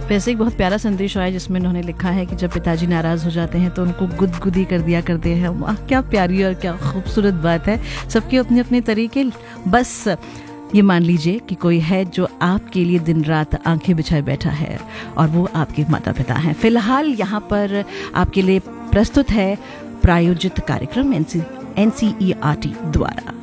वैसे एक बहुत प्यारा संदेश आया जिसमें उन्होंने लिखा है कि जब पिताजी नाराज़ हो जाते हैं तो उनको गुदगुदी कर दिया करते हैं। वाह, क्या प्यारी और क्या खूबसूरत बात है। सबके अपने अपने तरीके। बस ये मान लीजिए कि कोई है जो आपके लिए दिन रात आंखें बिछाए बैठा है और वो आपके माता पिता हैं। फिलहाल यहाँ पर आपके लिए प्रस्तुत है प्रायोजित कार्यक्रम NCERT द्वारा।